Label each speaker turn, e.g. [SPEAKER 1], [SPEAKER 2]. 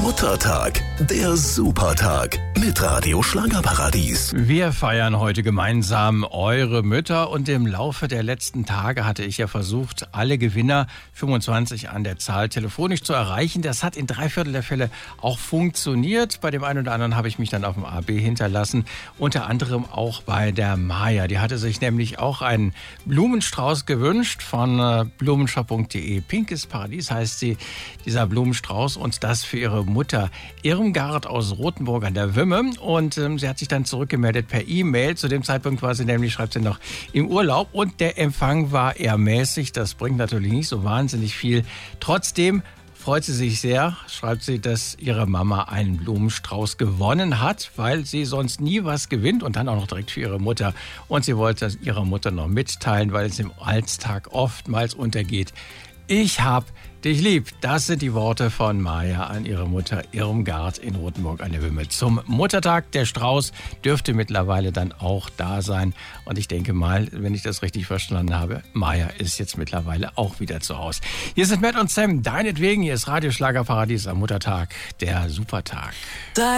[SPEAKER 1] Muttertag, der Supertag mit Radio Schlagerparadies.
[SPEAKER 2] Wir feiern heute gemeinsam eure Mütter und im Laufe der letzten Tage hatte ich ja versucht, alle Gewinner, 25 an der Zahl, telefonisch zu erreichen. Das hat in 3/4 der Fälle auch funktioniert. Bei dem einen oder anderen habe ich mich dann auf dem AB hinterlassen, unter anderem auch bei der Maja. Die hatte sich nämlich auch einen Blumenstrauß gewünscht von blumenshop.de. Pinkes Paradies heißt sie, dieser Blumenstrauß, und das für ihre Mutter Irmgard aus Rothenburg an der Wümme. Und sie hat sich dann zurückgemeldet per E-Mail. Zu dem Zeitpunkt war sie nämlich, schreibt sie noch, im Urlaub und der Empfang war eher mäßig. Das bringt natürlich nicht so wahnsinnig viel. Trotzdem freut sie sich sehr, schreibt sie, dass ihre Mama einen Blumenstrauß gewonnen hat, weil sie sonst nie was gewinnt und dann auch noch direkt für ihre Mutter. Und sie wollte es ihrer Mutter noch mitteilen, weil es im Alltag oftmals untergeht. Ich hab dich lieb. Das sind die Worte von Maja an ihre Mutter Irmgard in Rothenburg an der Wümme. Zum Muttertag, der Strauß dürfte mittlerweile dann auch da sein. Und ich denke mal, wenn ich das richtig verstanden habe, Maja ist jetzt mittlerweile auch wieder zu Hause. Hier sind Matt und Sam, deinetwegen. Hier ist Radio Schlagerparadies am Muttertag, der Supertag.